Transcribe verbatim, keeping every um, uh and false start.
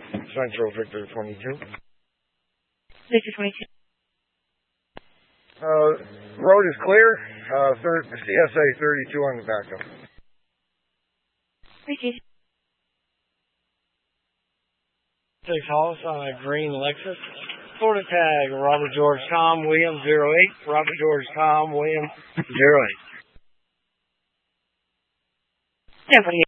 Central Victor twenty-two. Victor twenty-two. Uh, road is clear. Uh, third, C S A thirty-two on the backup. Appreciate it. Six Hollis on a green Lexus. Florida tag, Robert George Tom William zero eight. Robert George Tom William zero eight. Nobody.